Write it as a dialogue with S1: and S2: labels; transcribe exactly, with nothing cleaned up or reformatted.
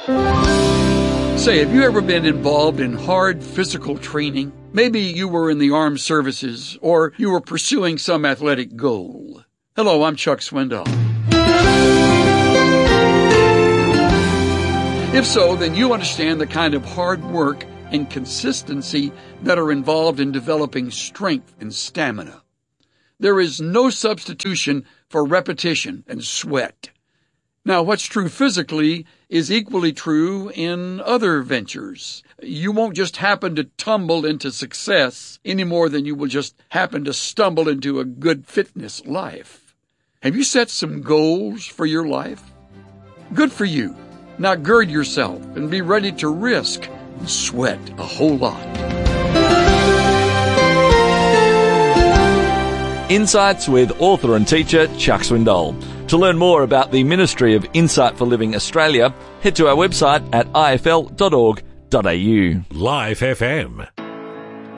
S1: Say, have you ever been involved in hard physical training? Maybe you were in the armed services, or you were pursuing some athletic goal. Hello, I'm Chuck Swindoll. If so, then you understand the kind of hard work and consistency that are involved in developing strength and stamina. There is no substitution for repetition and sweat. Now, what's true physically is equally true in other ventures. You won't just happen to tumble into success any more than you will just happen to stumble into a good fitness life. Have you set some goals for your life? Good for you. Now gird yourself and be ready to risk and sweat a whole lot.
S2: Insights with author and teacher Chuck Swindoll. To learn more about the Ministry of Insight for Living Australia, head to our website at I F L dot org dot A U.
S3: Life F M.